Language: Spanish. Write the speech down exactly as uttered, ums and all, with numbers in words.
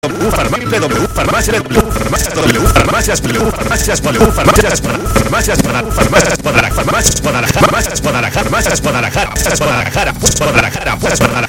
W farmacias W farmacias W farmacias W farmacias W farmacias farmacias para farmacias para farmacias para farmacias para farmacias para farmacias para Guadalajara, Guadalajara, Guadalajara,